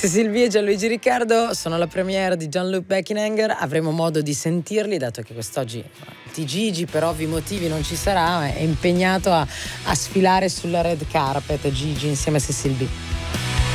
Cecil B e Gianluigi Riccardo sono alla premiere di Jean-Luc Beckenhanger, avremo modo di sentirli dato che quest'oggi Gigi per ovvi motivi non ci sarà, è impegnato a sfilare sulla red carpet Gigi insieme a Cecil B.